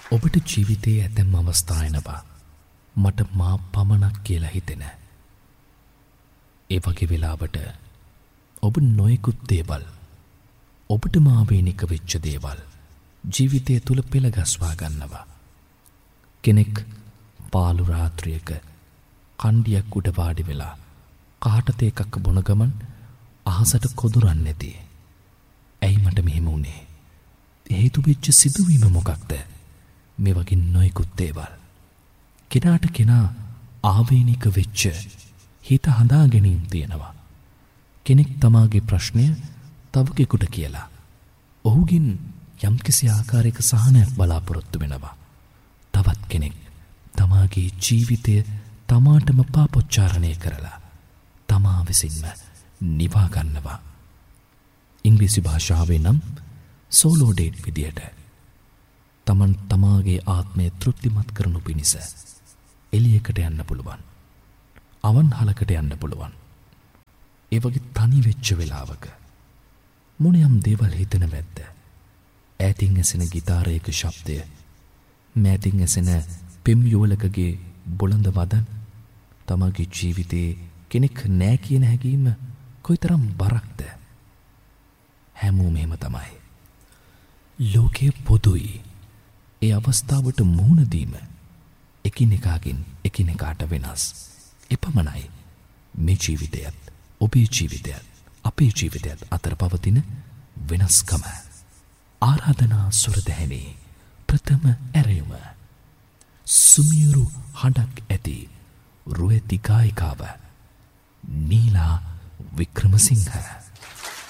ඔබට ජීවිතයේ ඇතැම් අවස්ථා එනවා මට මා පමණක් කියලා හිතෙන. ඒ වගේ වෙලාවට ඔබ නොයෙකුත් දේවල් ඔබට මාවේනික වෙච්ච දේවල් ජීවිතය තුළ පෙළගස්වා ගන්නවා. කෙනෙක් පාළු රාත්‍රියක කණ්ඩියක් උඩ වාඩි වෙලා කාටත එකක් බොන ගමන් අහසට කොදුරන් නැති. ඇයි මට මෙහෙම වුණේ? හේතු වෙච්ච සිදුවීම මොකක්ද? මේ වගේ නොයෙකුත් දේවල්. කෙනාට කෙනා ආවේනික වෙච්ච හිත හදා ගැනීම තියෙනවා. කෙනෙක් තමාගේ ප්‍රශ්නය තව කෙනෙකුට කියලා ඔහුගෙන් යම්කිසි ආකාරයක සහනයක් බලාපොරොත්තු වෙනවා. තවත් කෙනෙක් තමාගේ ජීවිතය තමාටම පාපොච්චාරණය කරලා තමා විසින්ම නිවා ගන්නවා. ඉංග්‍රීසි භාෂාවේ නම් සෝලෝ ඩේට් විදියට තමන් තමාගේ ආත්මය තෘප්තිමත් කරනු පිණිස එළියකට යන්න පුළුවන්. අවන්හලකට යන්න පුළුවන්. ඒ වගේ තනි වෙච්ච වෙලාවක මොනියම් දේවල් හිතනවැද්ද? ඈතින් ඇසෙන ගිටාරයක ශබ්දය, මෑතින් ඇසෙන පෙම් යුවලකගේ බොළඳ වදන්, තමාගේ ජීවිතයේ කෙනෙක් නෑ කියන හැඟීම කොයිතරම් බරක්ද? හැමෝම එහෙම තමයි. ලෝකයේ පොදුයි. ඒ අවස්ථාවට මුහුණ දීම එකිනෙකාගෙන් එකිනෙකාට වෙනස්. එපමණයි මේ ජීවිතයත් ඔබේ ජීවිතයත් අපේ ජීවිතයත් අතර පවතින වෙනස්කම. ආරාධනා සුරදැහැනේ ප්‍රථම ඇරයුම. සුමියුරු හඬක් ඇති රුවැති ගායිකාව නීලා වික්‍රමසිංහ.